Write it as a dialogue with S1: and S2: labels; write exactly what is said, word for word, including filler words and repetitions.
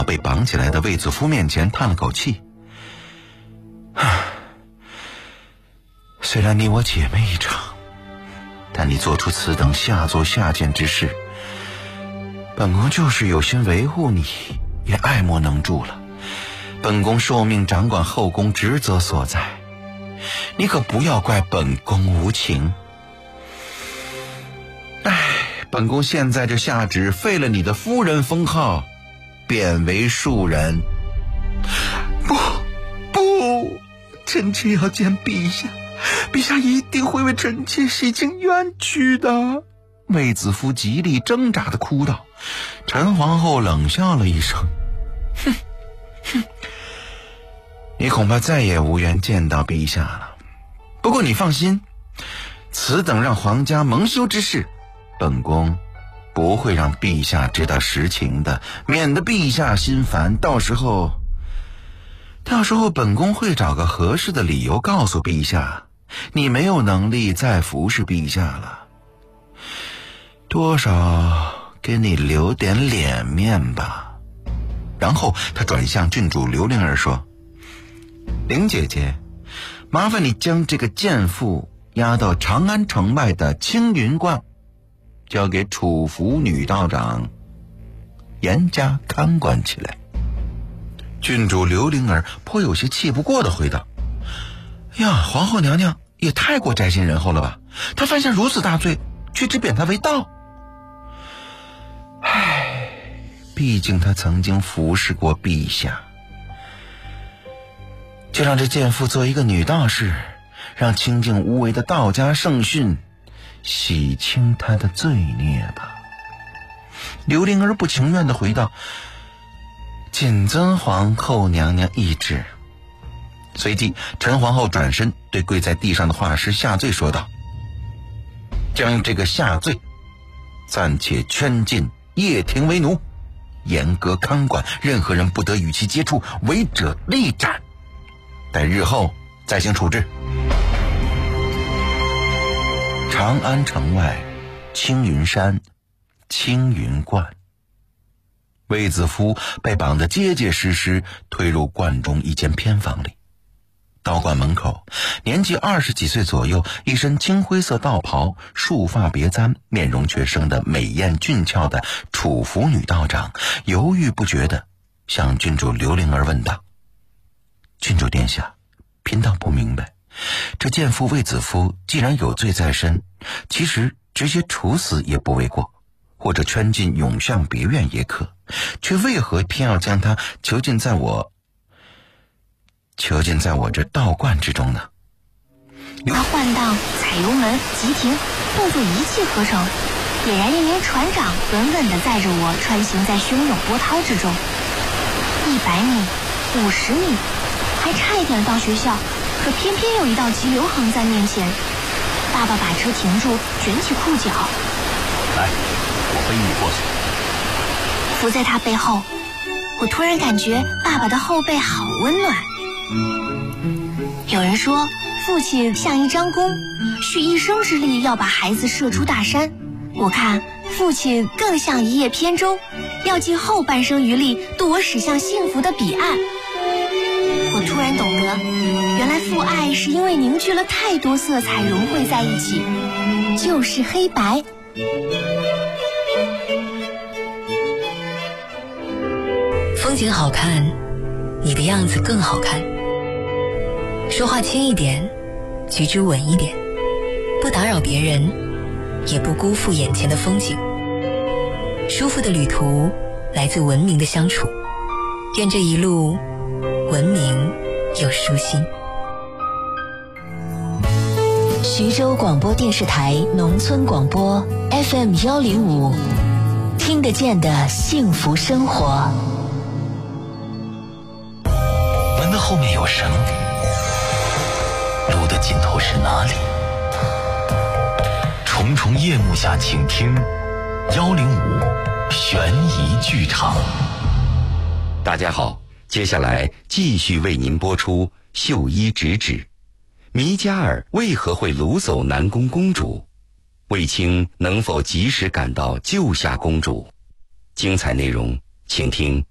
S1: 到被绑起来的卫子夫面前，叹了口气：虽然你我姐妹一场，但你做出此等下作下贱之事，本宫就是有心维护你，也爱莫能助了。本宫受命掌管后宫职责所在，你可不要怪本宫无情。唉，本宫现在这下旨废了你的夫人封号，贬为庶人。不不，臣妾要见陛下，陛下一定会为臣妾洗清冤屈的。卫子夫极力挣扎地哭道。陈皇后冷笑了一声：哼哼，你恐怕再也无缘见到陛下了。不过你放心，此等让皇家蒙羞之事，本宫不会让陛下知道实情的，免得陛下心烦。到时候到时候本宫会找个合适的理由告诉陛下，你没有能力再服侍陛下了，多少给你留点脸面吧。然后他转向郡主刘灵儿说：灵姐姐，麻烦你将这个贱妇押到长安城外的青云观，交给楚服女道长严加看管起来。郡主刘灵儿颇有些气不过的回道：呀，皇后娘娘也太过宅心仁厚了吧，她犯下如此大罪，却只贬她为道。唉，毕竟她曾经服侍过陛下，就让这贱妇做一个女道士，让清静无为的道家圣训洗清她的罪孽吧。刘灵儿不情愿地回道：谨遵皇后娘娘懿旨。随即陈皇后转身对跪在地上的画师下罪说道：将这个下罪暂且圈禁掖庭为奴，严格看管，任何人不得与其接触，违者立斩，待日后再行处置。长安城外青云山青云观，卫子夫被绑得结结实实，推入观中一间偏房里。道观门口，年纪二十几岁左右，一身青灰色道袍，束发别簪，面容却生得美艳俊俏的楚服女道长，犹豫不决地向郡主刘灵儿问道：郡主殿下，贫道不明白，这贱妇卫子夫既然有罪在身，其实直接处死也不为过，或者圈禁永向别院也可，却为何偏要将她囚禁在我囚禁在我这道观之中呢？
S2: 他换挡、踩油门、急停，动作一气呵成，俨然一名船长，稳稳地载着我穿行在汹涌波涛之中。一百米、五十米，还差一点到学校，可偏偏有一道急流横在面前。爸爸把车停住，卷起裤脚：
S3: 来，我背你过去。
S2: 伏在他背后，我突然感觉爸爸的后背好温暖。有人说，父亲像一张弓，蓄一生之力要把孩子射出大山。我看父亲更像一叶扁舟，要尽后半生余力渡我驶向幸福的彼岸。我突然懂得，原来父爱是因为凝聚了太多色彩融汇在一起，就是黑白。
S4: 风景好看，你的样子更好看。说话轻一点，举止稳一点，不打扰别人，也不辜负眼前的风景。舒服的旅途来自文明的相处，愿这一路文明又舒心。
S5: 徐州广播电视台农村广播 F M 幺零五，听得见的幸福生活。
S3: 门的后面有绳，路的尽头是哪里？重重夜幕下，请听幺零五悬疑剧场。
S6: 大家好，接下来继续为您播出《绣衣直指》。弥加尔为何会掳走南宫公主？卫青能否及时赶到救下公主？精彩内容，请听